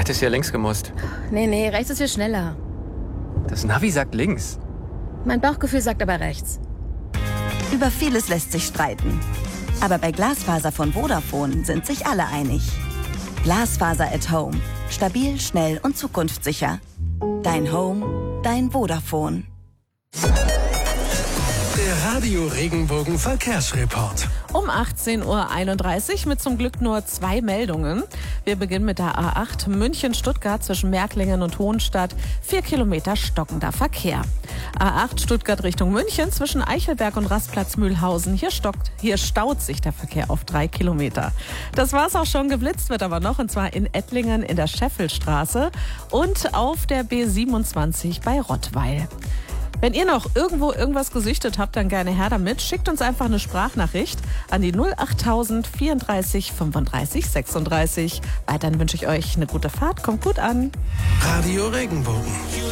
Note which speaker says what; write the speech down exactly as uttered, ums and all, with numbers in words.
Speaker 1: hättest ja links gemusst.
Speaker 2: Nee, nee, rechts ist viel schneller.
Speaker 1: Das Navi sagt links.
Speaker 2: Mein Bauchgefühl sagt aber rechts.
Speaker 3: Über vieles lässt sich streiten. Aber bei Glasfaser von Vodafone sind sich alle einig. Glasfaser at Home. Stabil, schnell und zukunftssicher. Dein Home, dein Vodafone.
Speaker 4: Der Radio Regenbogen Verkehrsreport.
Speaker 5: Um achtzehn Uhr einunddreißig mit zum Glück nur zwei Meldungen. Wir beginnen mit der A acht München-Stuttgart zwischen Märklingen und Hohenstadt. Vier Kilometer stockender Verkehr. A acht Stuttgart Richtung München zwischen Eichelberg und Rastplatz Mühlhausen. Hier stockt, hier staut sich der Verkehr auf drei Kilometer. Das war's auch schon. Geblitzt wird aber noch, und zwar in Ettlingen in der Scheffelstraße und auf der B siebenundzwanzig bei Rottweil. Wenn ihr noch irgendwo irgendwas gesüchtet habt, dann gerne her damit. Schickt uns einfach eine Sprachnachricht an die null achttausend vierunddreißig fünfunddreißig sechsunddreißig. Weiterhin wünsche ich euch eine gute Fahrt. Kommt gut an.
Speaker 4: Radio Regenbogen.